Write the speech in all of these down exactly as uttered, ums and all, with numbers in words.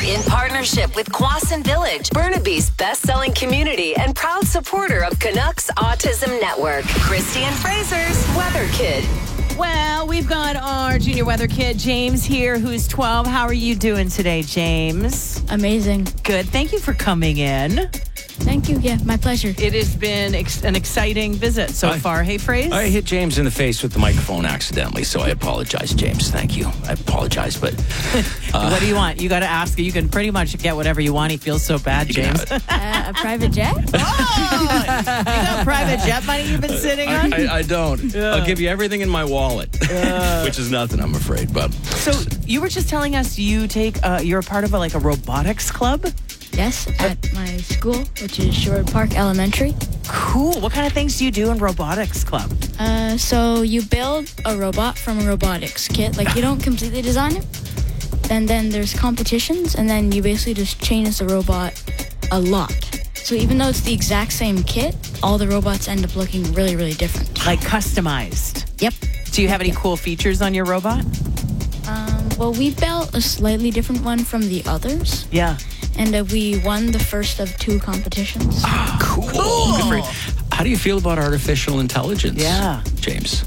In partnership with Quasin Village, Burnaby's best-selling community and proud supporter of Canucks Autism Network. Christy and Fraser's Weather Kid. Well, we've got our junior weather kid, James, here, who's twelve. How are you doing today, James? Amazing. Good. Thank you for coming in. Thank you. Yeah, my pleasure. It has been ex- an exciting visit so I, far. Hey, Fraser? I hit James in the face with the microphone accidentally, so I apologize, James. Thank you. I apologize, but... Uh, what do you want? You got to ask. You can pretty much get whatever you want. He feels so bad, James. uh, a private jet? Oh! You got private jet money you've been sitting on? I, I, I don't. Yeah. I'll give you everything in my wallet, uh, which is nothing, I'm afraid. But So you were just telling us you take, uh, you're a part of a, like a robotics club? Yes, at my school, which is Sherwood Park Elementary. Cool. What kind of things do you do in robotics club? Uh, so you build a robot from a robotics kit. Like, you don't completely design it. And then there's competitions, and then you basically just change the robot a lot. So even though it's the exact same kit, all the robots end up looking really, really different. Like customized? Yep. Do you have any cool features on your robot? Um, well, we built a slightly different one from the others. Yeah. And uh, we won the first of two competitions. Ah, cool. Cool. Good for you. How do you feel about artificial intelligence? Yeah. James?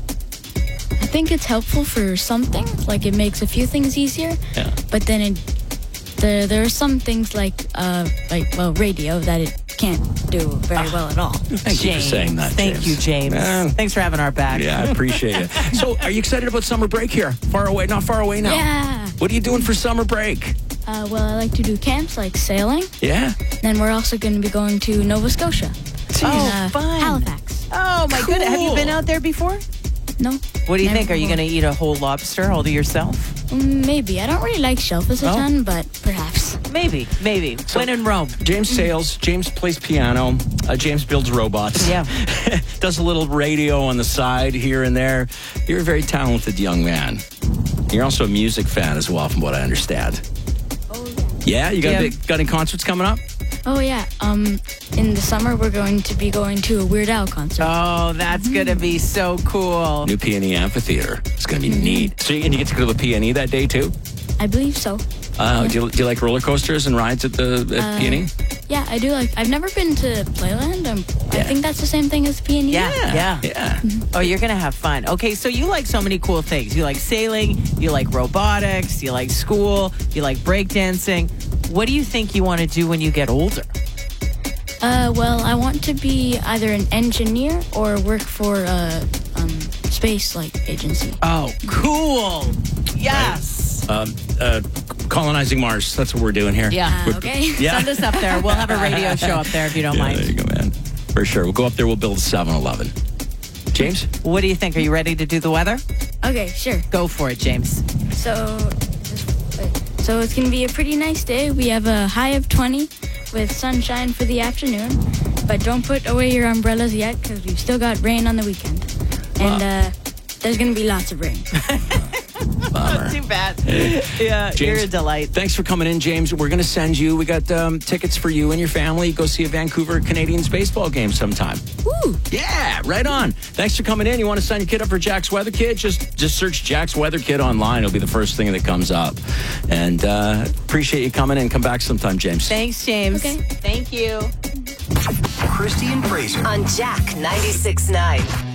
I think it's helpful for some things, like it makes a few things easier. Yeah. But then it, the, there are some things like, uh, like well, radio that it can't do very well at all. Thank James. you for saying that, Thank James. you, James. Uh, Thanks for having our back. Yeah, I appreciate it. So, are you excited about summer break here? Far away? Not far away now. Yeah. What are you doing for summer break? Uh, well, I like to do camps like sailing. Yeah. Then we're also going to be going to Nova Scotia. Oh, and, uh, fun. Halifax. Oh, my Cool. goodness. Have you been out there before? No. What do you never think? Are you before. going to eat a whole lobster all to yourself? Mm, Maybe. I don't really like shellfish a Oh. ton, but perhaps. Maybe, maybe. So- when in Rome. James sails. James plays piano. Uh, James builds robots. Yeah. Does a little radio on the side here and there. You're a very talented young man. You're also a music fan as well, from what I understand. Oh, yeah. Yeah? You got, Yeah. Big, got any concerts coming up? Oh, yeah. Um, in the summer, we're going to be going to a Weird Al concert. Oh, that's going to be so cool. New P and E Amphitheater. It's going to be neat. So, and you get to go to the P and E that day, too? I believe so. Uh, do, you, do you like roller coasters and rides at the at Uh, P and E? Yeah, I do like. I've never been to Playland. Um, Yeah. I think that's the same thing as P and E. Yeah, yeah. Yeah. Oh, you're going to have fun. Okay, so you like so many cool things. You like sailing, you like robotics, you like school, you like breakdancing. What do you think you want to do when you get older? Uh, well, I want to be either an engineer or work for a um, space like agency. Oh, cool. Yes. Um, uh, colonizing Mars. That's what we're doing here. Yeah. Uh, We're- okay. Yeah. Send us up there. We'll have a radio show up there if you don't Yeah, mind. there you go, man. For sure. We'll go up there. We'll build a seven eleven. James? What do you think? Are you ready to do the weather? Okay, sure. Go for it, James. So, wait. so it's gonna be a pretty nice day. We have a high of twenty with sunshine for the afternoon, but don't put away your umbrellas yet because we've still got rain on the weekend, and uh, there's gonna be lots of rain. Bummer. Too bad. Yeah, James, you're a delight. Thanks for coming in, James. We're going to send you, we got um, tickets for you and your family. Go see a Vancouver Canadians baseball game sometime. Woo! Yeah, right on. Thanks for coming in. You want to sign your kid up for Jack's Weather Kid? Just just search Jack's Weather Kid online. It'll be the first thing that comes up. And uh, appreciate you coming in. Come back sometime, James. Thanks, James. Okay. Thank you. Christy and Fraser. On Jack ninety-six point nine.